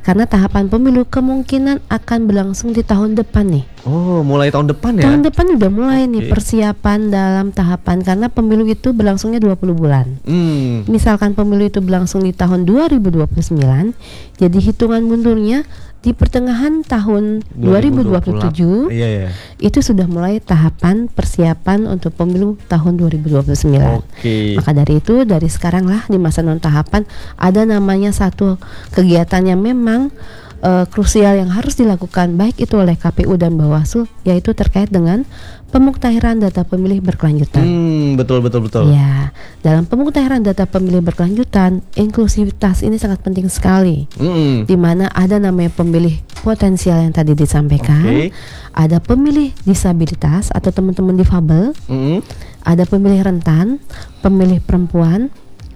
Karena tahapan pemilu kemungkinan akan berlangsung di tahun depan nih. Oh, mulai tahun depan ya? Tahun depan udah mulai nih persiapan dalam tahapan, karena pemilu itu berlangsungnya 20 bulan. Misalkan pemilu itu berlangsung di tahun 2029, jadi hitungan mundurnya di pertengahan tahun 2027 itu sudah mulai tahapan persiapan untuk pemilu tahun 2029. Maka dari itu dari sekarang lah di masa non tahapan ada namanya satu kegiatan yang memang krusial yang harus dilakukan baik itu oleh KPU dan Bawaslu, yaitu terkait dengan pemuktahiran data pemilih berkelanjutan. Betul. Ya, dalam pemuktahiran data pemilih berkelanjutan, inklusivitas ini sangat penting sekali. Di mana ada namanya pemilih potensial yang tadi disampaikan, ada pemilih disabilitas atau teman-teman difabel, ada pemilih rentan, pemilih perempuan.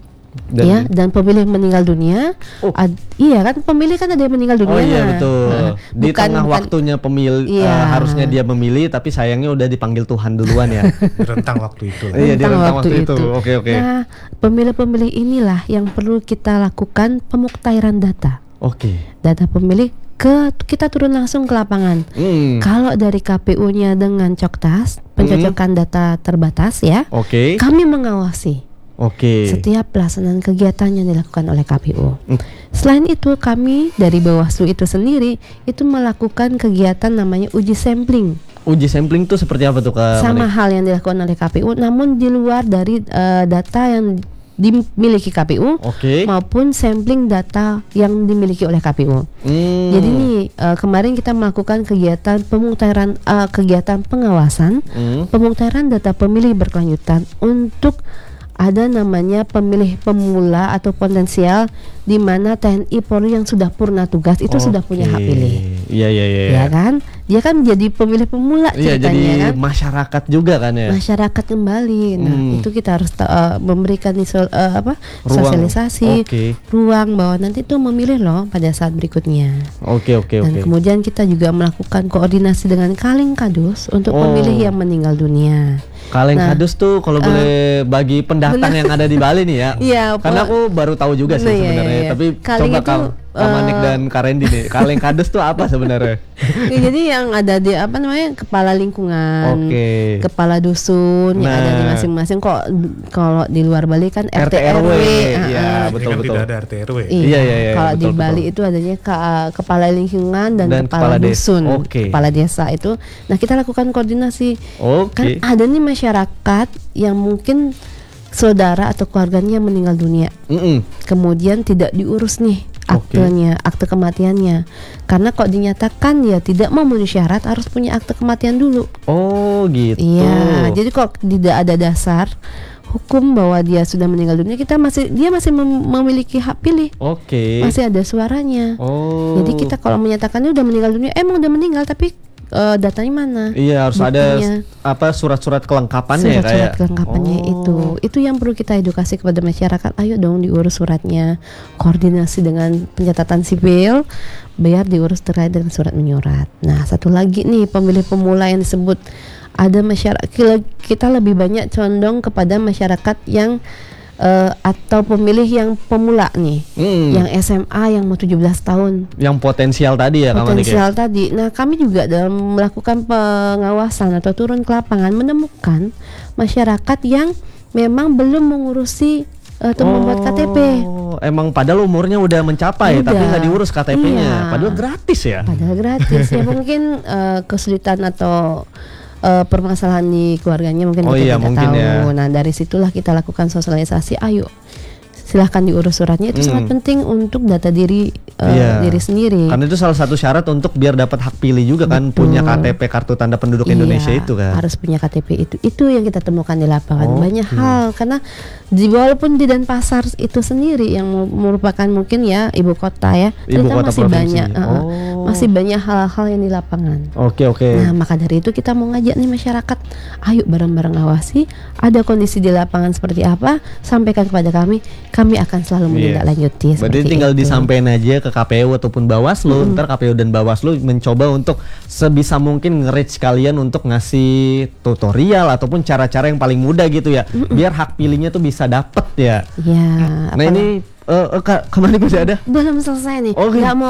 Dan pemilih meninggal dunia. Iya kan, pemilih kan ada yang meninggal dunia. Oh iya betul. Di tengah waktunya pemilih harusnya dia memilih, tapi sayangnya udah dipanggil Tuhan duluan ya. Di rentang waktu itu. Iya, di rentang waktu itu. Oke. Nah, pemilih-pemilih inilah yang perlu kita lakukan pemuktahiran data. Data pemilih kita turun langsung ke lapangan. Kalau dari KPU-nya dengan Coktas, pencocokan data terbatas ya. Kami mengawasi setiap pelaksanaan kegiatan yang dilakukan oleh KPU. Selain itu kami dari Bawaslu itu sendiri itu melakukan kegiatan namanya uji sampling. Uji sampling itu seperti apa tuh Kak? Sama hal yang dilakukan oleh KPU, namun di luar dari data yang dimiliki KPU maupun sampling data yang dimiliki oleh KPU. Jadi nih kemarin kita melakukan kegiatan pemuktahiran kegiatan pengawasan pemuktahiran data pemilih berkelanjutan untuk ada namanya pemilih pemula atau potensial, di mana TNI Polri yang sudah purna tugas itu sudah punya hak pilih. Iya kan? Dia kan jadi pemilih pemula ceritanya, jadi kan? Masyarakat juga kan ya? Masyarakat kembali. Nah, itu kita harus memberikan sosialisasi, ruang bahwa nanti tuh memilih loh pada saat berikutnya. Dan kemudian kita juga melakukan koordinasi dengan Kaleng-Kadus untuk pemilih yang meninggal dunia. Kaleng-Kadus tuh kalau boleh bagi pendatang yang ada di Bali nih ya. Karena aku baru tahu juga sih sebenarnya. Tapi coba Kak Manik dan Kak Randy nih, Kaleng-Kadus tuh apa sebenarnya? Jadi yang ada di kepala lingkungan, kepala dusun yang ada di masing-masing. Kok kalau di luar Bali kan RT RW. Iya, betul. Tidak ada RT RW. Iya. Kalau di Bali itu adanya kepala lingkungan dan kepala dusun, kepala desa itu. Nah, kita lakukan koordinasi. Kan ada nih masyarakat yang mungkin saudara atau keluarganya meninggal dunia, kemudian tidak diurus nih akte kematiannya, karena kok dinyatakan ya tidak memenuhi syarat harus punya akte kematian dulu. Iya, jadi kok tidak ada dasar hukum bahwa dia sudah meninggal dunia, dia masih memiliki hak pilih. Masih ada suaranya. Jadi kita kalau menyatakannya udah meninggal dunia, emang udah meninggal tapi datanya mana? Iya, harus buktinya. Ada surat-surat kelengkapannya surat kelengkapannya itu yang perlu kita edukasi kepada masyarakat. Ayo dong diurus suratnya, koordinasi dengan pencatatan sipil biar diurus terkait dengan surat menyurat. Nah, satu lagi nih pemilih pemula yang disebut, ada masyarakat, kita lebih banyak condong kepada masyarakat yang atau pemilih yang pemula nih, yang SMA yang mau 17 tahun, yang potensial tadi ya, potensial tadi. Nah, kami juga dalam melakukan pengawasan atau turun ke lapangan menemukan masyarakat yang memang belum mengurusi atau membuat KTP. Emang padahal umurnya udah mencapai tapi nggak diurus KTP-nya. Padahal gratis ya. Ya mungkin kesulitan atau permasalahan di keluarganya mungkin kita tidak tahu. Nah, dari situlah kita lakukan sosialisasi. Ayo silahkan diurus suratnya, itu sangat penting untuk data diri diri sendiri. Karena itu salah satu syarat untuk biar dapat hak pilih juga kan. Punya KTP, kartu tanda penduduk Indonesia itu kan. Harus punya KTP itu yang kita temukan di lapangan. Banyak hal, karena walaupun di Denpasar itu sendiri yang merupakan mungkin ya ibu kota ya, ibu kota masih provinsi. banyak masih banyak hal-hal yang di lapangan. Nah, maka dari itu kita mau ngajak nih masyarakat, ayo bareng-bareng awasi, ada kondisi di lapangan seperti apa, sampaikan kepada kami akan selalu menindaklanjuti. Berarti tinggal disampaikan aja ke KPU ataupun Bawaslu. Ntar KPU dan Bawaslu mencoba untuk sebisa mungkin nge-reach kalian untuk ngasih tutorial ataupun cara-cara yang paling mudah gitu ya, biar hak pilihnya tuh bisa dapet ya. Iya. Nah ini Kak Manik masih ada? Belum selesai nih. Nggak mau